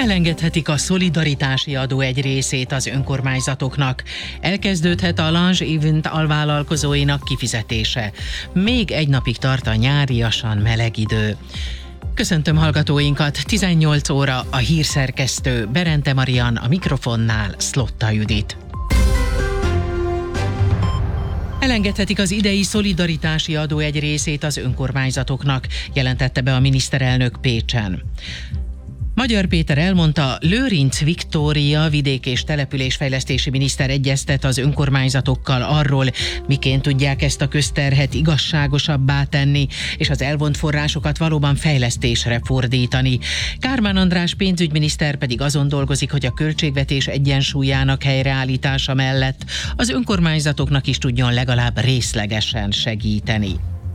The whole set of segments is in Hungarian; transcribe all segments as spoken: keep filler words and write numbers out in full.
Elengedhetik a szolidaritási adó egy részét az önkormányzatoknak. Elkezdődhet a Lange Event alvállalkozóinak kifizetése. Még egy napig tart a nyáriasan meleg idő. Köszöntöm hallgatóinkat, tizennyolc óra a hírszerkesztő Berente Marian, a mikrofonnál Szlotta Judit. Elengedhetik az idei szolidaritási adó egy részét az önkormányzatoknak, jelentette be a miniszterelnök Pécsen. Magyar Péter elmondta, Lőrinc Viktória vidék- és településfejlesztési miniszter egyeztet az önkormányzatokkal arról, miként tudják ezt a közterhet igazságosabbá tenni, és az elvont forrásokat valóban fejlesztésre fordítani. Kármán András pénzügyminiszter pedig azon dolgozik, hogy a költségvetés egyensúlyának helyreállítása mellett az önkormányzatoknak is tudjon legalább részlegesen segíteni.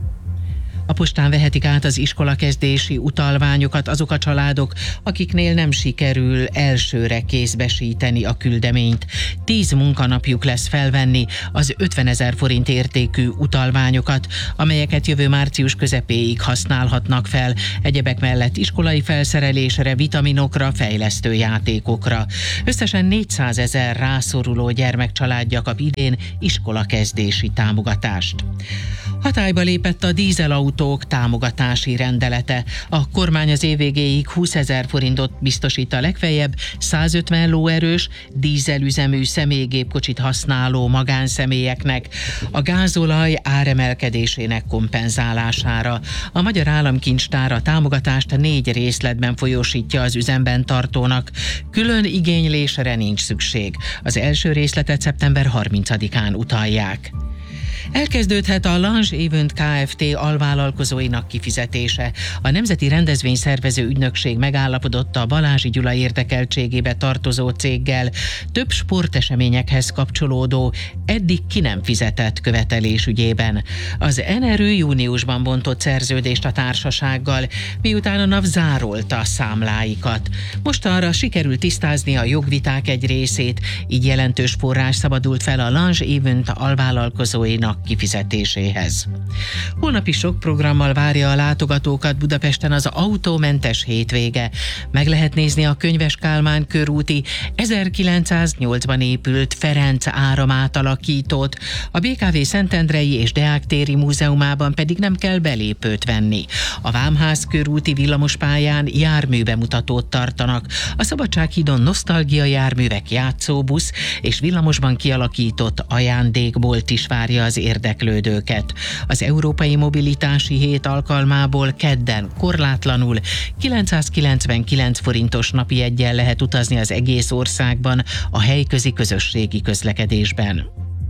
A postán vehetik át az iskolakezdési utalványokat azok a családok, akiknél nem sikerül elsőre kézbesíteni a küldeményt. Tíz munkanapjuk lesz felvenni az ötvenezer forint értékű utalványokat, amelyeket jövő március közepéig használhatnak fel, egyebek mellett iskolai felszerelésre, vitaminokra, fejlesztő játékokra. Összesen négyszázezer rászoruló gyermekcsaládja kap idén iskolakezdési támogatást. Hatályba lépett a dízelautók támogatási rendelete. A kormány az év végéig húszezer forintot biztosít a legfeljebb százötven lóerős dízelüzemű személygépkocsit használó magánszemélyeknek a gázolaj áremelkedésének kompenzálására. A Magyar Államkincstár a támogatást négy részletben folyósítja az üzemben tartónak. Külön igénylésre nincs szükség. Az első részletet szeptember harmincadikán utalják. Elkezdődhet a Lange Event Kft. Alvállalkozóinak kifizetése. A Nemzeti Rendezvényszervező Ügynökség megállapodott a Balázsi Gyula érdekeltségébe tartozó céggel több sporteseményekhez kapcsolódó, eddig ki nem fizetett követelés ügyében. Az en er ü júniusban bontott szerződést a társasággal, miután a NAV zárolta a számláikat. Most arra sikerült tisztázni a jogviták egy részét, így jelentős forrás szabadult fel a Lange Event alvállalkozóinak kifizetéséhez. Holnap is sok programmal várja a látogatókat Budapesten az autómentes hétvége. Meg lehet nézni a Könyves Kálmán körúti ezerkilencszáznyolcban épült Ferenc áramátalakítót, a bé ká vé Szentendrei és Deák téri múzeumában pedig nem kell belépőt venni. A Vámház körúti villamospályán járműbemutatót tartanak, a Szabadsághídon nosztalgia járművek, játszóbusz és villamosban kialakított ajándékbolt is várja az érdeklődőket. Az Európai Mobilitási Hét alkalmából kedden korlátlanul kilencszázkilencvenkilenc forintos napi jeggyel lehet utazni az egész országban a helyközi közösségi közlekedésben.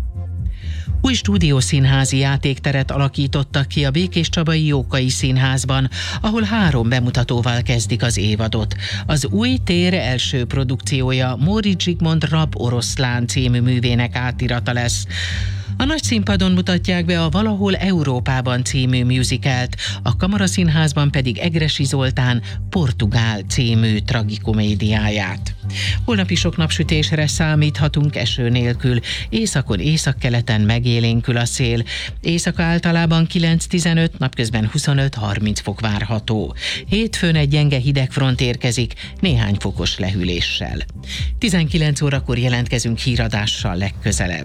Új stúdiószínházi játékteret alakítottak ki a Békéscsabai Jókai Színházban, ahol három bemutatóval kezdik az évadot. Az új tér első produkciója Móricz Zsigmond Rab oroszlán című művének átirata lesz. A nagy színpadon mutatják be a Valahol Európában című musicalt, a Kamaraszínházban pedig Egressy Zoltán Portugál című tragikomédiáját. Holnap is sok napsütésre számíthatunk eső nélkül, északon, északkeleten megélénkül a szél. Éjszaka általában kilenc-tizenöt, napközben huszonöt-harminc fok várható. Hétfőn egy gyenge hidegfront érkezik, néhány fokos lehűléssel. tizenkilenc órakor jelentkezünk híradással legközelebb.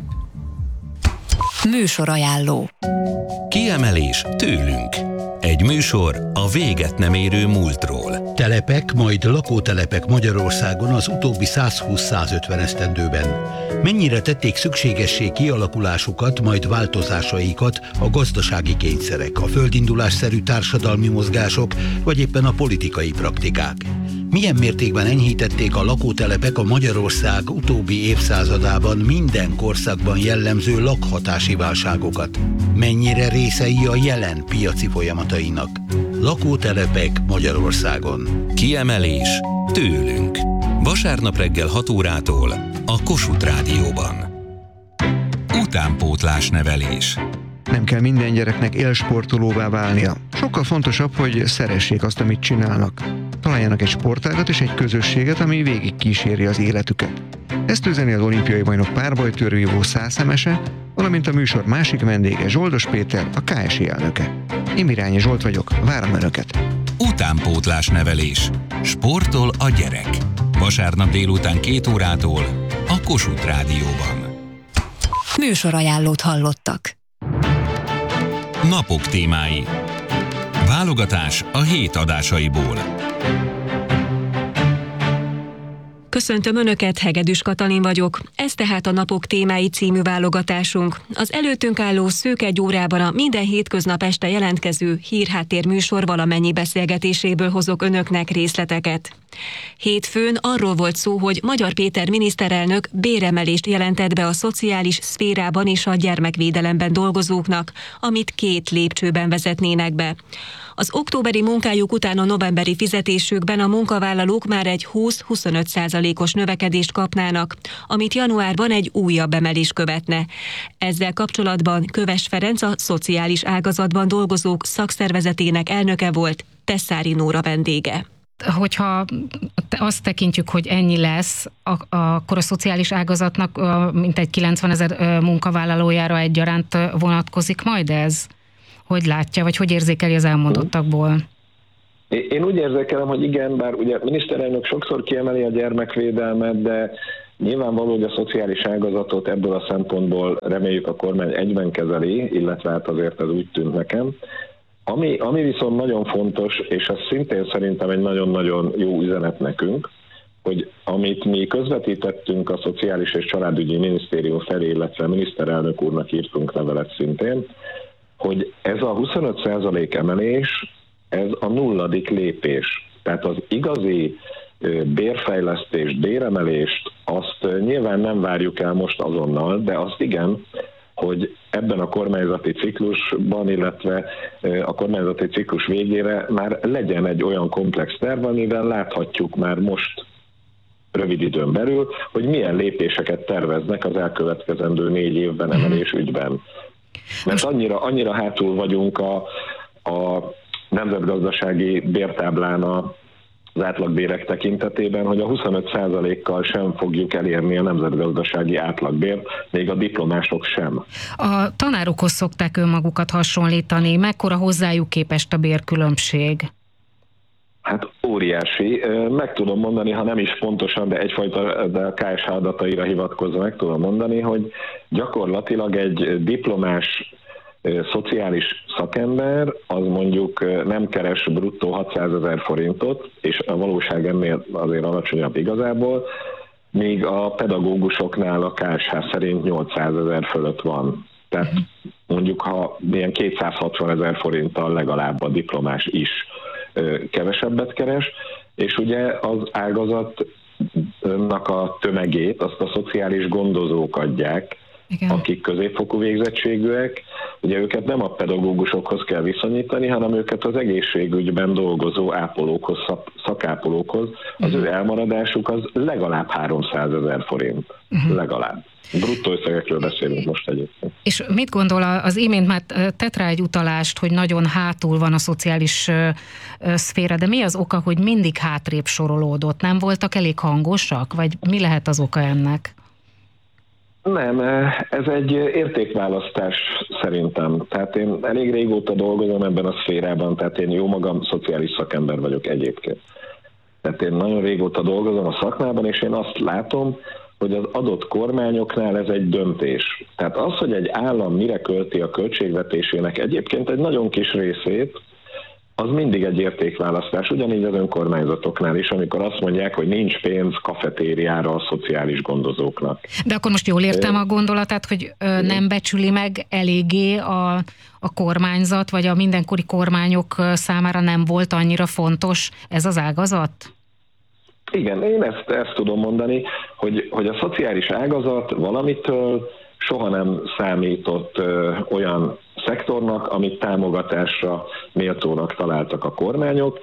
Műsorajánló. Kiemelés tőlünk. Egy műsor a véget nem érő múltról. Telepek, majd lakótelepek Magyarországon az utóbbi százhúsz-százötven esztendőben. Mennyire tették szükségessé kialakulásukat, majd változásaikat a gazdasági kényszerek, a földindulásszerű társadalmi mozgások, vagy éppen a politikai praktikák? Milyen mértékben enyhítették a lakótelepek a Magyarország utóbbi évszázadában minden korszakban jellemző lakhatási válságokat? Mennyire részei a jelen piaci folyamatainak? Lakótelepek Magyarországon. Kiemelés tőlünk. Vasárnap reggel hat órától a Kossuth Rádióban. Utánpótlás nevelés. Nem kell minden gyereknek élsportolóvá válnia. Sokkal fontosabb, hogy szeressék azt, amit csinálnak. Találjanak egy sportágat és egy közösséget, ami végig kíséri az életüket. Ezt üzeni az olimpiai bajnok párbajtőrvívó Szászemese, valamint a műsor másik vendége Zsoldos Péter, a ká es i elnöke. Én Mirányi Zsolt vagyok, várom Önöket! Utánpótlás nevelés. Sportol a gyerek. Vasárnap délután két órától a Kossuth Rádióban. Műsorajánlót hallottak. Napok témái. Válogatás a hét adásaiból. Köszöntöm Önöket, Hegedűs Katalin vagyok. Ez tehát a Napok témái című válogatásunk. Az előttünk álló szűk egy órában a minden hétköznap este jelentkező hírháttér műsor valamennyi beszélgetéséből hozok Önöknek részleteket. Hétfőn arról volt szó, hogy Magyar Péter miniszterelnök béremelést jelentett be a szociális szférában és a gyermekvédelemben dolgozóknak, amit két lépcsőben vezetnének be. Az októberi munkájuk után a novemberi fizetésükben a munkavállalók már egy húsz-huszonöt százalékos növekedést kapnának, amit januárban egy újabb emelés követne. Ezzel kapcsolatban Köves Ferenc, a szociális ágazatban dolgozók szakszervezetének elnöke volt, Tesszári Nóra vendége. Hogyha azt tekintjük, hogy ennyi lesz, akkor a szociális ágazatnak mintegy kilencvenezer munkavállalójára egyaránt vonatkozik majd ez? Hogy látja, vagy hogy érzékeli az elmondottakból? Én úgy érzékelem, hogy igen, bár ugye a miniszterelnök sokszor kiemeli a gyermekvédelmet, de nyilvánvaló, hogy a szociális ágazatot ebből a szempontból reméljük a kormány egyben kezeli, illetve hát azért ez úgy tűnt nekem. Ami, ami viszont nagyon fontos, és ez szintén szerintem egy nagyon-nagyon jó üzenet nekünk, hogy amit mi közvetítettünk a Szociális és Családügyi Minisztérium felé, illetve a miniszterelnök úrnak írtunk levelet szintén, hogy ez a huszonöt százalék emelés, ez a nulladik lépés. Tehát az igazi bérfejlesztést, béremelést, azt nyilván nem várjuk el most azonnal, de azt igen, hogy ebben a kormányzati ciklusban, illetve a kormányzati ciklus végére már legyen egy olyan komplex terv, amivel láthatjuk már most rövid időn belül, hogy milyen lépéseket terveznek az elkövetkezendő négy évben emelés ügyben. Mert annyira, annyira hátul vagyunk a, a nemzetgazdasági bértáblán az átlagbérek tekintetében, hogy a huszonöt százalékkal sem fogjuk elérni a nemzetgazdasági átlagbért, még a diplomások sem. A tanárokhoz szokták önmagukat hasonlítani. Mekkora hozzájuk képest a bérkülönbség? Hát óriási. Meg tudom mondani, ha nem is pontosan, de egyfajta de a ká es há adataira hivatkozva meg tudom mondani, hogy gyakorlatilag egy diplomás szociális szakember az mondjuk nem keres bruttó hatszázezer forintot, és a valóság ennél azért alacsonyabb igazából, míg a pedagógusoknál a ká es há szerint nyolcszázezer fölött van. Tehát mondjuk, ha ilyen kétszázhatvanezer forinttal legalább a diplomás is kevesebbet keres, és ugye az ágazatnak a tömegét azt a szociális gondozók adják, igen, akik középfokú végzettségűek. Ugye őket nem a pedagógusokhoz kell viszonyítani, hanem őket az egészségügyben dolgozó ápolókhoz, szakápolókhoz. Az uh-huh. ő elmaradásuk az legalább háromszázezer forint. Uh-huh. Legalább. Bruttó összegekről beszélünk most egyébként. És mit gondol, az imént már tett rá egy utalást, hogy nagyon hátul van a szociális szféra, de mi az oka, hogy mindig hátrébb sorolódott? Nem voltak elég hangosak? Vagy mi lehet az oka ennek? Nem, ez egy értékválasztás szerintem. Tehát én elég régóta dolgozom ebben a szférában, tehát én jó magam szociális szakember vagyok egyébként. Tehát én nagyon régóta dolgozom a szakmában, és én azt látom, hogy az adott kormányoknál ez egy döntés. Tehát az, hogy egy állam mire költi a költségvetésének egyébként egy nagyon kis részét, az mindig egy értékválasztás, ugyanígy az önkormányzatoknál is, amikor azt mondják, hogy nincs pénz kafetériára a szociális gondozóknak. De akkor most jól értem a gondolatát, hogy nem becsüli meg eléggé a, a kormányzat, vagy a mindenkori kormányok számára nem volt annyira fontos ez az ágazat? Igen, én ezt, ezt tudom mondani, hogy, hogy a szociális ágazat valamitől soha nem számított ö, olyan szektornak, amit támogatásra méltónak találtak a kormányok.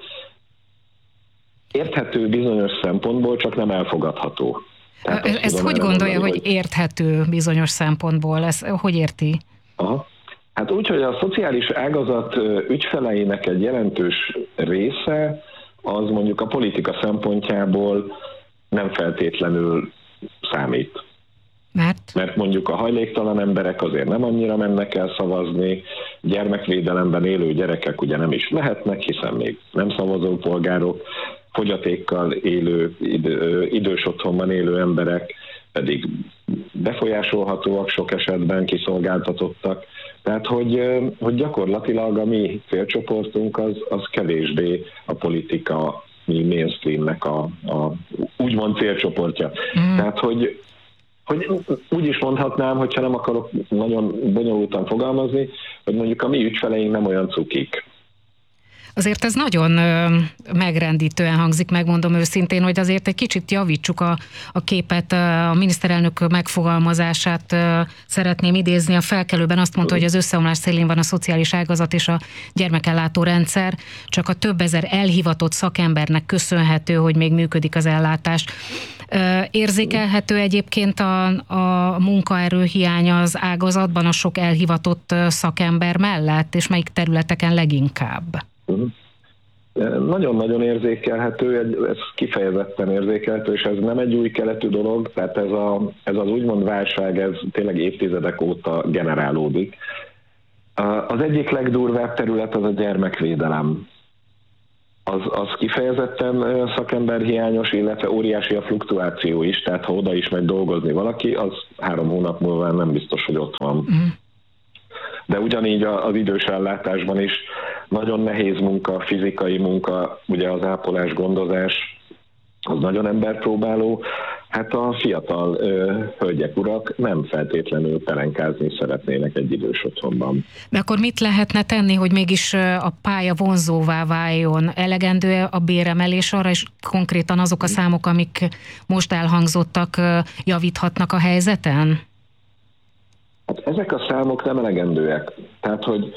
Érthető bizonyos szempontból, csak nem elfogadható. Tehát ezt hogy gondolja, mondani, hogy érthető bizonyos szempontból? Ezt hogy érti? Aha. Hát úgy, hogy a szociális ágazat ügyfeleinek egy jelentős része az mondjuk a politika szempontjából nem feltétlenül számít. Mert? Mert mondjuk a hajléktalan emberek azért nem annyira mennek el szavazni, gyermekvédelemben élő gyerekek ugye nem is lehetnek, hiszen még nem szavazó polgárok. fogyatékkal élő, idő, idős otthonban élő emberek pedig befolyásolhatóak, sok esetben kiszolgáltatottak. Tehát, hogy, hogy gyakorlatilag a mi célcsoportunk az, az kevésbé a politika mi mainstreamnek a, a úgymond célcsoportja. Mm. Tehát, hogy, hogy úgy is mondhatnám, hogyha nem akarok nagyon bonyolultan fogalmazni, hogy mondjuk a mi ügyfeleink nem olyan cukik. Azért ez nagyon ö, megrendítően hangzik, megmondom őszintén, hogy azért egy kicsit javítsuk a, a képet, a miniszterelnök megfogalmazását ö, szeretném idézni. A Felkelőben azt mondta, hogy az összeomlás szélén van a szociális ágazat és a gyermekellátó rendszer, csak a több ezer elhivatott szakembernek köszönhető, hogy még működik az ellátás. Ö, érzékelhető egyébként a, a munkaerő hiánya az ágazatban a sok elhivatott szakember mellett, és melyik területeken leginkább? Nagyon-nagyon érzékelhető, ez kifejezetten érzékelhető, és ez nem egy új keletű dolog, tehát ez, a, ez az úgymond válság, ez tényleg évtizedek óta generálódik. Az egyik legdurvább terület az a gyermekvédelem. Az, az kifejezetten szakemberhiányos, illetve óriási a fluktuáció is, tehát ha oda is megy dolgozni valaki, az három hónap múlva nem biztos, hogy ott van. Mm. De ugyanígy az idős ellátásban is nagyon nehéz munka, fizikai munka, ugye az ápolás, gondozás, az nagyon emberpróbáló. Hát a fiatal ö, hölgyek, urak nem feltétlenül pelenkázni szeretnének egy idős otthonban. De akkor mit lehetne tenni, hogy mégis a pálya vonzóvá váljon? Elegendő a béremelés arra, és konkrétan azok a számok, amik most elhangzottak, javíthatnak a helyzeten? Hát ezek a számok nem elegendőek. Tehát, hogy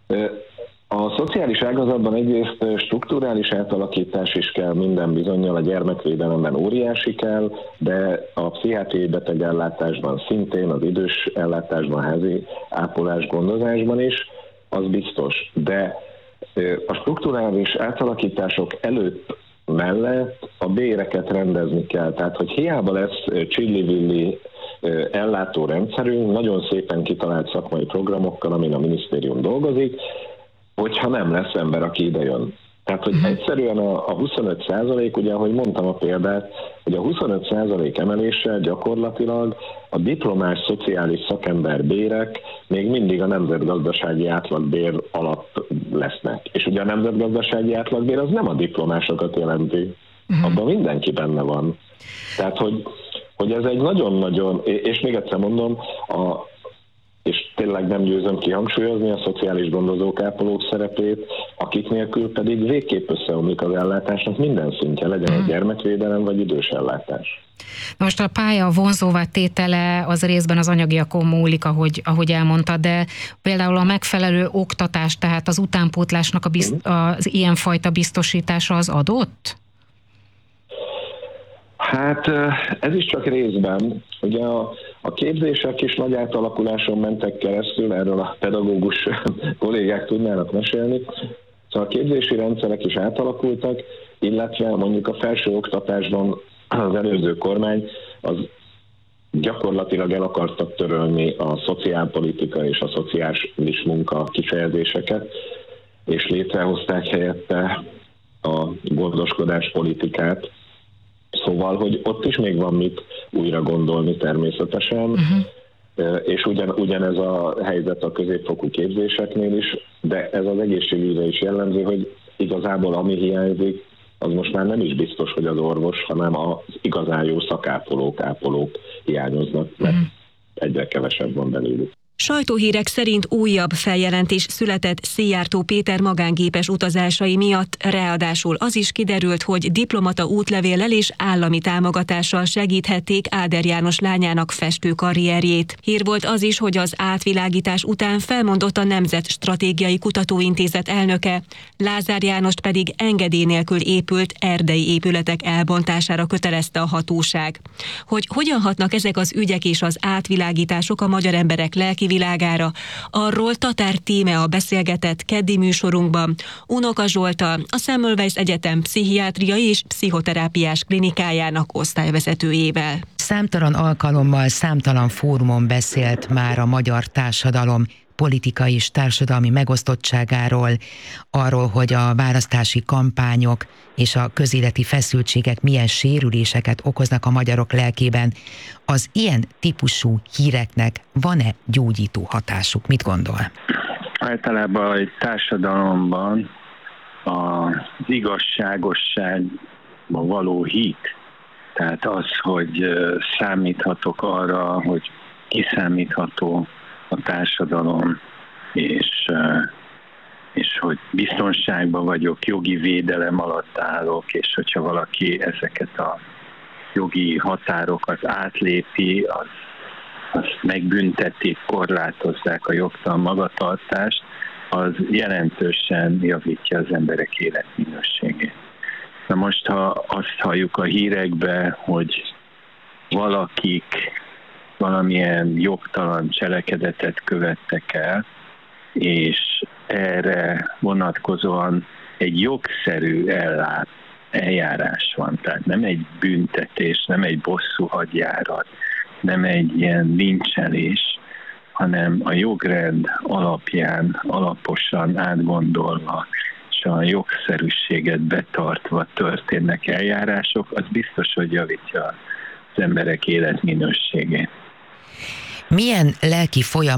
a szociális ágazatban egyrészt strukturális átalakítás is kell minden bizonnyal, a gyermekvédelemben óriási kell, de a pszichiátriai betegellátásban szintén, az idős ellátásban, házi ápolás, gondozásban is, az biztos. De a strukturális átalakítások előtt mellett a béreket rendezni kell. Tehát, hogy hiába lesz csillivilli ellátórendszerünk, nagyon szépen kitalált szakmai programokkal, amin a minisztérium dolgozik, hogyha nem lesz ember, aki ide jön. Tehát, hogy egyszerűen a, a huszonöt százalék, ugye, ahogy mondtam a példát, hogy a huszonöt százalék emeléssel gyakorlatilag a diplomás szociális szakember bérek még mindig a nemzetgazdasági átlagbér alatt lesznek. És ugye a nemzetgazdasági átlagbér az nem a diplomásokat jelenti. Abban mindenki benne van. Tehát, hogy, hogy ez egy nagyon-nagyon, és még egyszer mondom, a és tényleg nem győzöm kihangsúlyozni a szociális gondozók, ápolók szerepét, akik nélkül pedig végképp összeomlik az ellátásnak minden szintje, legyen a gyermekvédelem vagy idős ellátás. Most a pálya vonzóvá tétele az részben az anyagiakon múlik, ahogy, ahogy elmondta, de például a megfelelő oktatás, tehát az utánpótlásnak a bizt, az ilyenfajta biztosítása az adott? Hát ez is csak részben. Ugye a, a képzések is nagy átalakuláson mentek keresztül, erről a pedagógus kollégák tudnának mesélni. Szóval a képzési rendszerek is átalakultak, illetve mondjuk a felső oktatásban az előző kormány az gyakorlatilag el akartak törölni a szociálpolitika és a szociális munka kifejezéseket, és létrehozták helyette a gondoskodás politikát. Szóval, hogy ott is még van mit újra gondolni természetesen, uh-huh. és ugyan, ugyanez a helyzet a középfokú képzéseknél is, de ez az egészségügyre is jellemző, hogy igazából ami hiányzik, az most már nem is biztos, hogy az orvos, hanem az igazán jó szakápolók, ápolók hiányoznak, mert uh-huh. egyre kevesebb van belőlük. Sajtóhírek szerint újabb feljelentés született Szijjártó Péter magángépes utazásai miatt, ráadásul az is kiderült, hogy diplomata útlevéllel és állami támogatással segíthették Áder János lányának festő karrierjét. Hír volt az is, hogy az átvilágítás után felmondott a Nemzet Stratégiai Kutatóintézet elnöke, Lázár Jánost pedig engedély nélkül épült erdei épületek elbontására kötelezte a hatóság. Hogy hogyan hatnak ezek az ügyek és az átvilágítások a magyar emberek lelki világára, arról Tatár Tímea beszélgetett keddi műsorunkban Unoka Zsolttal, a Semmelweis Egyetem pszichiátriai és pszichoterápiás klinikájának osztályvezetőjével. Számtalan alkalommal, számtalan fórumon beszélt már a magyar társadalom politikai és társadalmi megosztottságáról, arról, hogy a választási kampányok és a közéleti feszültségek milyen sérüléseket okoznak a magyarok lelkében. Az ilyen típusú híreknek van-e gyógyító hatásuk? Mit gondol? Általában egy társadalomban az igazságosságban való hit, tehát az, hogy számíthatok arra, hogy kiszámítható a társadalom, és, és hogy biztonságban vagyok, jogi védelem alatt állok, és hogyha valaki ezeket a jogi határokat átlépi, az, azt megbüntetik, korlátozzák a jogtalan magatartást, az jelentősen javítja az emberek életminőségét. Na most, ha azt halljuk a hírekbe, hogy valakik valamilyen jogtalan cselekedetet követtek el, és erre vonatkozóan egy jogszerű ellát, eljárás van, tehát nem egy büntetés, nem egy bosszúhagyjárat, nem egy ilyen lincselés, hanem a jogrend alapján, alaposan átgondolva, és a jogszerűséget betartva történnek eljárások, az biztos, hogy javítja az emberek életminőségét. Milyen lelki folyamat